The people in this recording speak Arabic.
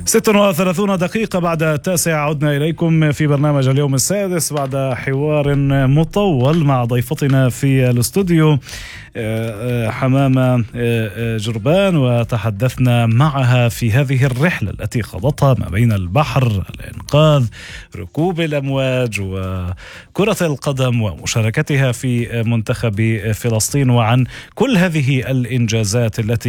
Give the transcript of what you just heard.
36 دقيقة بعد 9 عدنا إليكم في برنامج اليوم السادس بعد حوار مطول مع ضيفتنا في الاستوديو حمامة جربان، وتحدثنا معها في هذه الرحلة التي خاضتها ما بين البحر، الإنقاذ، ركوب الأمواج وكرة القدم ومشاركتها في منتخب فلسطين، وعن كل هذه الإنجازات التي